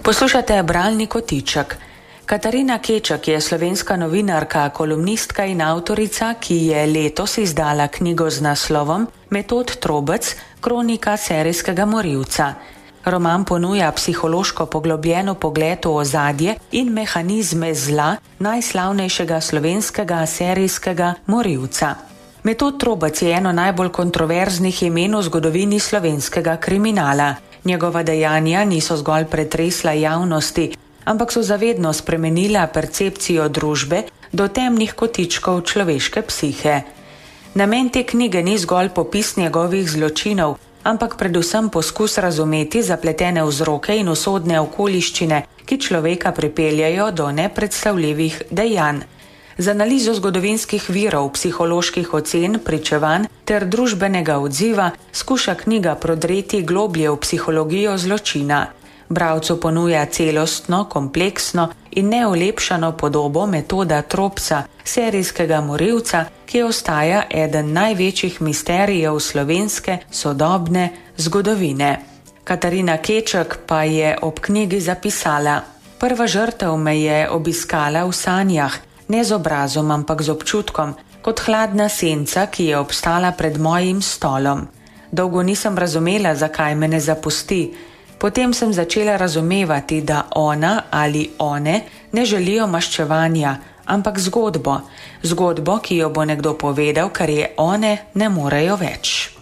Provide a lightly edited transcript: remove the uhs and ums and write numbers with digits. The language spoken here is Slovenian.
Poslušate bralni kotiček. Katarina Kečak je slovenska novinarka, kolumnistka in avtorica, ki je letos izdala knjigo z naslovom Metod Trobec, kronika serijskega morilca. Roman ponuja psihološko poglobljeno pogled v ozadje in mehanizme zla najslavnejšega slovenskega serijskega morilca. Metod Trobec je eno najbolj kontroverznih imen v zgodovini slovenskega kriminala. Njegova dejanja niso zgolj pretresla javnosti, ampak so zavedno spremenila percepcijo družbe do temnih kotičkov človeške psihe. Namen te knjige ni zgolj popis njegovih zločinov, ampak predvsem poskus razumeti zapletene vzroke in usodne okoliščine, ki človeka pripeljajo do nepredstavljivih dejanj. Z analizo zgodovinskih virov, psiholoških ocen, pričevanj ter družbenega odziva skuša knjiga prodreti globlje v psihologijo zločina. Bralcu ponuja celostno, kompleksno in neolepšano podobo metoda Tropca, serijskega morilca, ki ostaja eden največjih misterijev slovenske sodobne zgodovine. Katarina Kečak pa je ob knjigi zapisala: "Prva žrtev me je obiskala v sanjah, ne z obrazom, ampak z občutkom, kot hladna senca, ki je obstala pred mojim stolom. Dolgo nisem razumela, zakaj me ne zapusti. Potem sem začela razumevati, da ona ali one ne želijo maščevanja, ampak zgodbo, ki jo bo nekdo povedal, kar je one ne morejo več."